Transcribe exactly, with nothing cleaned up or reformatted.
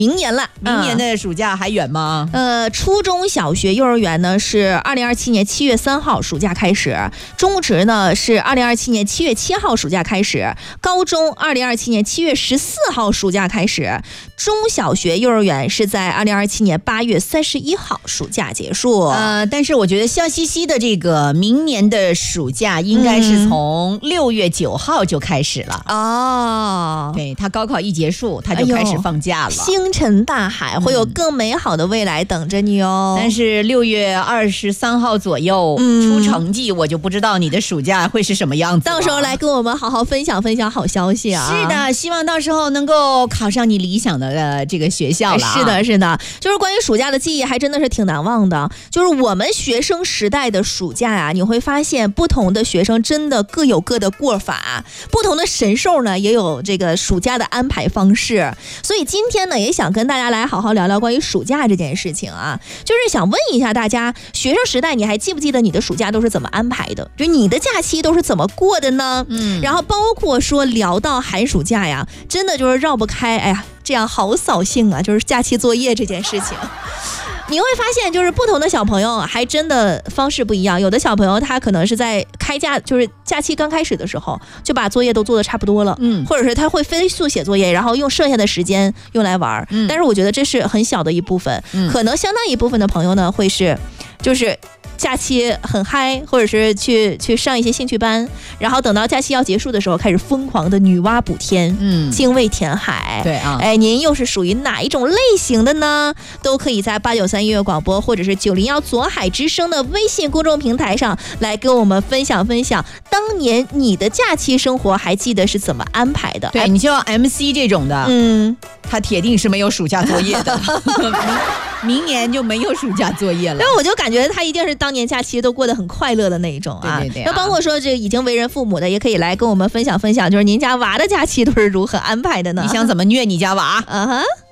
明年了， 明年的暑假还远吗？ 呃，初中小学、幼儿园呢是二零二七年七月三号暑假开始，中职呢是二零二七年七月七号暑假开始，高中二零二七年七月十四号暑假开始，中小学、幼儿园是在二零二七年八月三十一号暑假结束。 呃，但是我觉得笑嘻嘻的这个明年的暑假应该是从六月九号就开始了。 哦， 对，他高考一结束，他就开始放假了。 哎、星辰大海，会有更美好的未来等着你哦。 但是六月二十三号左右、嗯、出成绩，我就不知道你的暑假会是什么样子。 到时候来跟我们好好分享分享好消息啊！ 是的，希望到时候能够考上你理想的、呃、这个学校了、啊。 是的，是的，就是关于暑假的记忆，还真的是挺难忘的。就是我们学生时代的暑假啊，你会发现不同的学生真的各有各的过法，不同的神兽呢也有这个暑假的安排方式。所以今天呢，也想跟大家来好好聊聊关于暑假这件事情啊，就是想问一下大家，学生时代你还记不记得你的暑假都是怎么安排的？就你的假期都是怎么过的呢？嗯，然后包括说聊到寒暑假呀，真的就是绕不开，哎呀，这样好扫兴啊，就是假期作业这件事情。你会发现就是不同的小朋友还真的方式不一样，有的小朋友他可能是在开假就是假期刚开始的时候就把作业都做得差不多了，嗯，或者是他会飞速写作业，然后用剩下的时间用来玩，嗯，但是我觉得这是很小的一部分，嗯，可能相当一部分的朋友呢会是就是假期很嗨，或者是去去上一些兴趣班，然后等到假期要结束的时候开始疯狂的女娲补天，嗯，精卫填海。 对啊， 哎，您又是属于哪一种类型的呢？都可以在八九三音乐广播或者是九零幺左海之声的微信公众平台上来跟我们分享分享当年你的假期生活还记得是怎么安排的。 对，你就 M C 这种的， 嗯， 他铁定是没有暑假作业的。明年就没有暑假作业了， 所以我就感觉他一定是当年假期都过得很快乐的那一种啊。 对对对、啊。 那包括说这已经为人父母的，也可以来跟我们分享分享，就是您家娃的假期都是如何安排的呢？ 你想怎么虐你家娃？ 嗯哼。